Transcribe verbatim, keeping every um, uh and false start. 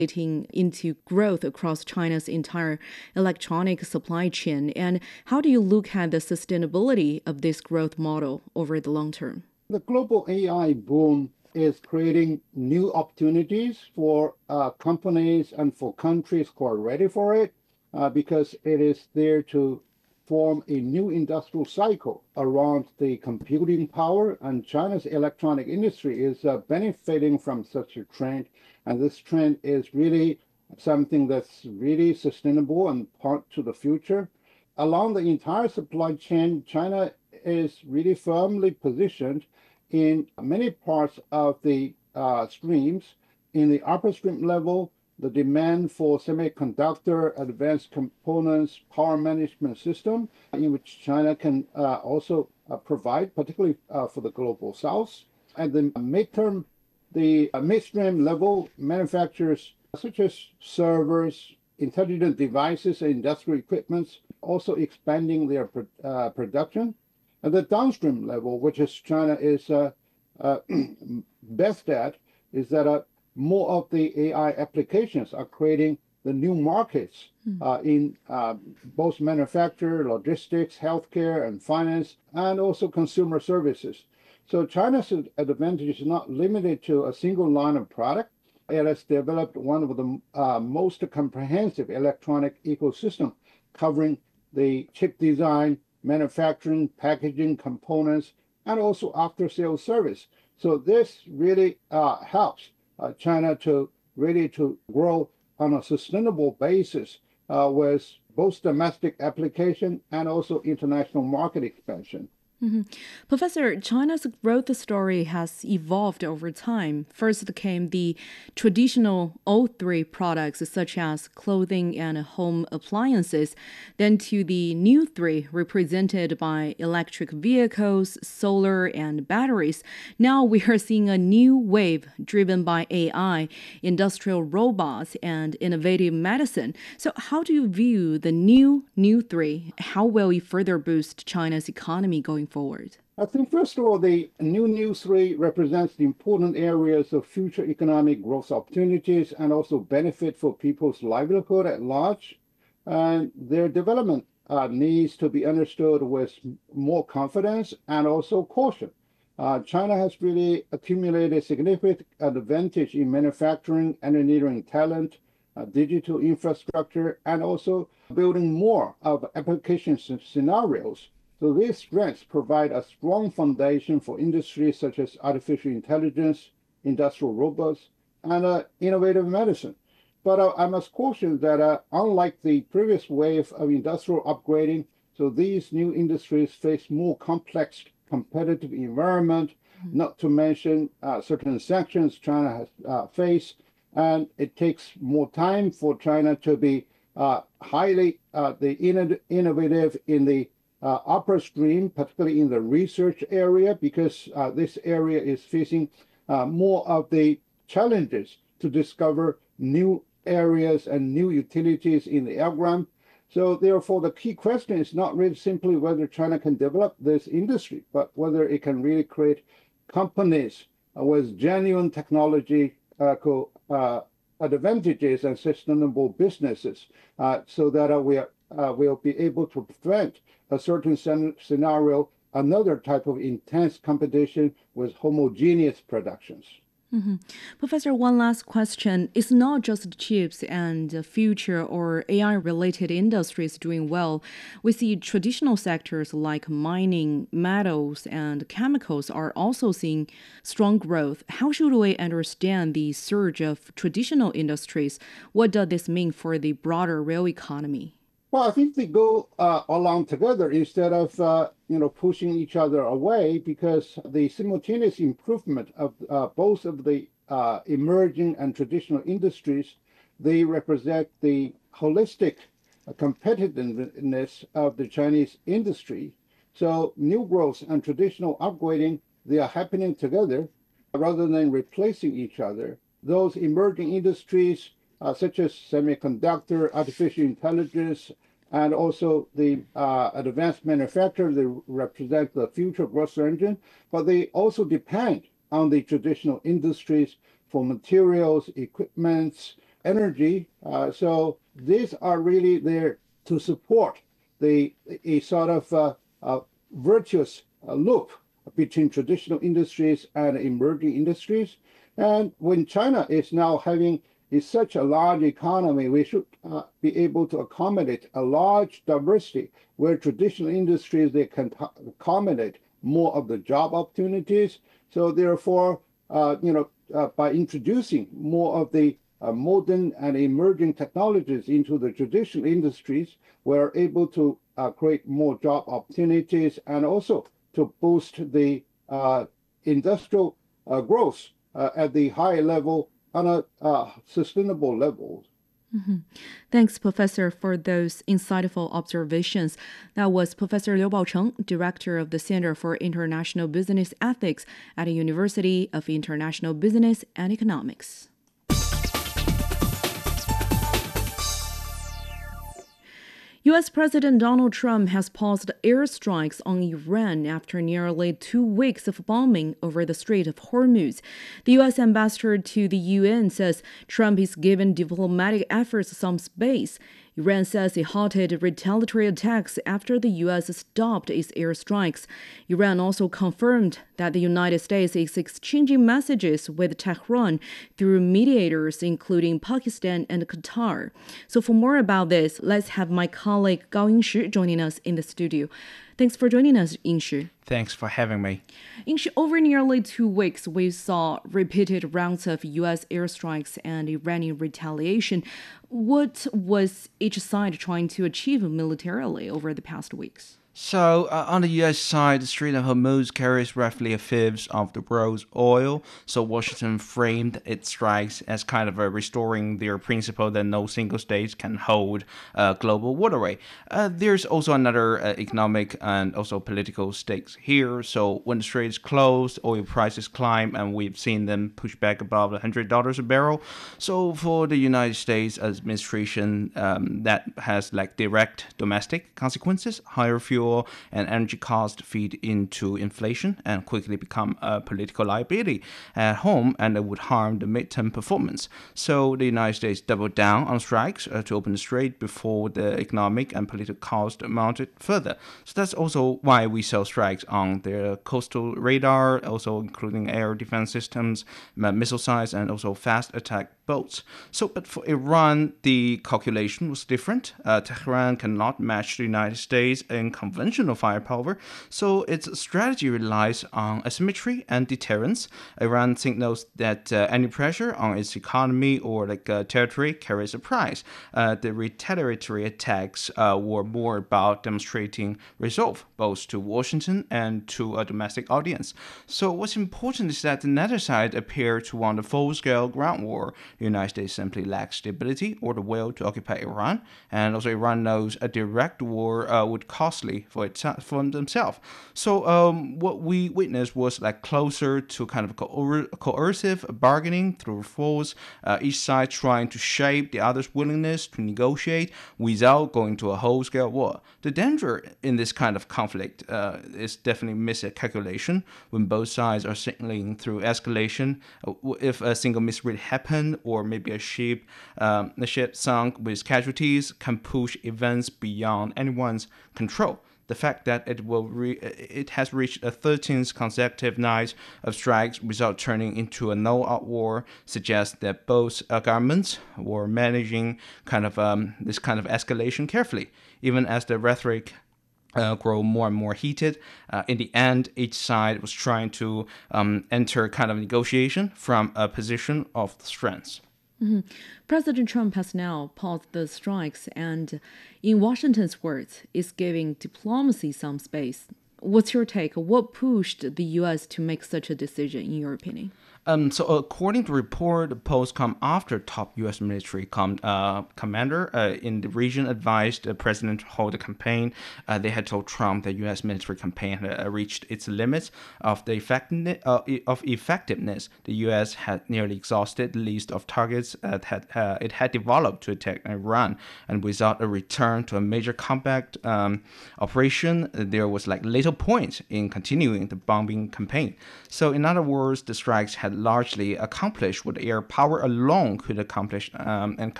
into growth across China's entire electronic supply chain. And how do you look at the sustainability of this growth model over the long term? The global A I boom is creating new opportunities for uh, companies and for countries who are ready for it uh, because it is there to form a new industrial cycle around the computing power, and China's electronic industry is uh, benefiting from such a trend. And this trend is really something that's really sustainable and part to the future. Along the entire supply chain, China is really firmly positioned in many parts of the uh, streams. In the upper stream level, the demand for semiconductor, advanced components, power management system, in which China can uh, also uh, provide, particularly uh, for the global south. At the midterm, the uh, midstream level manufacturers such as servers, intelligent devices, and industrial equipments also expanding their uh, production. At the downstream level, which is China is uh, uh, best at, is that uh, more of the A I applications are creating the new markets uh, in uh, both manufacture, logistics, healthcare, and finance, and also consumer services. So China's advantage is not limited to a single line of product. It has developed one of the uh, most comprehensive electronic ecosystem covering the chip design, manufacturing, packaging, components, and also after-sales service. So this really uh, helps uh, China to really to grow on a sustainable basis uh, with both domestic application and also international market expansion. Mm-hmm. Professor, China's growth story has evolved over time. First came the traditional old three products such as clothing and home appliances, then to the new three represented by electric vehicles, solar, and batteries. Now we are seeing a new wave driven by A I, industrial robots, and innovative medicine. So how do you view the new new three? How will it further boost China's economy going forward? I think, first of all, the new New three represents the important areas of future economic growth opportunities and also benefit for people's livelihood at large. And their development uh, needs to be understood with more confidence and also caution. Uh, China has really accumulated significant advantage in manufacturing, engineering talent, uh, digital infrastructure, and also building more of application scenarios. So these strengths provide a strong foundation for industries such as artificial intelligence, industrial robots, and uh, innovative medicine. But uh, I must caution that uh, unlike the previous wave of industrial upgrading, so these new industries face more complex competitive environment, mm-hmm. not to mention uh, certain sanctions China has uh, faced, and it takes more time for China to be uh, highly uh, the inno- innovative in the Uh, upper stream, particularly in the research area, because uh, this area is facing uh, more of the challenges to discover new areas and new utilities in the air ground. So therefore, the key question is not really simply whether China can develop this industry, but whether it can really create companies uh, with genuine technology uh, co- uh, advantages and sustainable businesses uh, so that uh, we are, uh, will be able to prevent a certain scenario, another type of intense competition with homogeneous productions. Mm-hmm. Professor, one last question. It's not just chips and future or A I-related industries doing well. We see traditional sectors like mining, metals, and chemicals are also seeing strong growth. How should we understand the surge of traditional industries? What does this mean for the broader real economy? Well, I think they go uh, along together instead of uh, you know pushing each other away, because the simultaneous improvement of uh, both of the uh, emerging and traditional industries, they represent the holistic competitiveness of the Chinese industry. So new growth and traditional upgrading, they are happening together rather than replacing each other. Those emerging industries uh, such as semiconductor, artificial intelligence, and also the uh, advanced manufacturer, they represent the future growth engine, but they also depend on the traditional industries for materials, equipments, energy. Uh, so these are really there to support the a sort of uh, uh, virtuous uh, loop between traditional industries and emerging industries. And when China is now having is such a large economy, we should uh, be able to accommodate a large diversity where traditional industries they can accommodate more of the job opportunities. So therefore, uh, you know, uh, by introducing more of the uh, modern and emerging technologies into the traditional industries, we're able to uh, create more job opportunities and also to boost the uh, industrial uh, growth uh, at the high level on a uh, sustainable level. Mm-hmm. Thanks, Professor, for those insightful observations. That was Professor Liu Baocheng, Director of the Center for International Business Ethics at the University of International Business and Economics. U S. President Donald Trump has paused airstrikes on Iran after nearly two weeks of bombing over the Strait of Hormuz. The U S ambassador to the U N says Trump is giving diplomatic efforts some space. Iran says it halted retaliatory attacks after the U S stopped its airstrikes. Iran also confirmed that the United States is exchanging messages with Tehran through mediators, including Pakistan and Qatar. So for more about this, let's have my colleague Gao Yingshi joining us in the studio. Thanks for joining us, Yingshi. Thanks for having me. Yingshi, over nearly two weeks, we saw repeated rounds of U S airstrikes and Iranian retaliation. What was each side trying to achieve militarily over the past weeks? So, uh, on the U S side, the Strait of Hormuz carries roughly a fifth of the world's oil. So, Washington framed its strikes as kind of a restoring their principle that no single state can hold a global waterway. Uh, there's also another uh, economic and also political stakes here. So, when the strait is closed, oil prices climb, and we've seen them push back above one hundred dollars a barrel. So, for the United States administration, um, that has like direct domestic consequences. Higher fuel and energy costs feed into inflation and quickly become a political liability at home, and it would harm the midterm performance. So the United States doubled down on strikes uh, to open the strait before the economic and political cost mounted further. So that's also why we saw strikes on their coastal radar, also including air defense systems, missile sites, and also fast attack boats. So, but for Iran, the calculation was different. Uh, Tehran cannot match the United States in conventional firepower, so its strategy relies on asymmetry and deterrence. Iran signals that uh, any pressure on its economy or like uh, territory carries a price. Uh, the retaliatory attacks uh, were more about demonstrating resolve, both to Washington and to a domestic audience. So what's important is that the neither side appear to want a full-scale ground war. The United States simply lacks the ability or the will to occupy Iran, and also Iran knows a direct war uh, would costly for it for themselves. So um, what we witnessed was like closer to kind of coer- coercive bargaining through force, uh, each side trying to shape the other's willingness to negotiate without going to a whole-scale war. The danger in this kind of conflict uh, is definitely miscalculation when both sides are signaling through escalation. Uh, if a single misread happened, or maybe a ship, um, a ship sunk with casualties, can push events beyond anyone's control. The fact that it will re- it has reached a thirteenth consecutive night of strikes without turning into a no-out war suggests that both uh, governments were managing kind of um, this kind of escalation carefully, even as the rhetoric Uh, grow more and more heated. Uh, in the end, each side was trying to um, enter kind of negotiation from a position of strength. Mm-hmm. President Trump has now paused the strikes and, in Washington's words, is giving diplomacy some space. What's your take? What pushed the U S to make such a decision, in your opinion? Um, so according to report, the post come after top U S military com- uh, commander uh, in the region advised the president to hold a campaign. Uh, they had told Trump that U S military campaign had uh, reached its limits of the effectiveness. Uh, of effectiveness. The U S had nearly exhausted the list of targets uh, that uh, it had developed to attack Iran, and without a return to a major combat um, operation, there was like little point in continuing the bombing campaign. So in other words, the strikes had had largely accomplished what air power alone could accomplish, um, and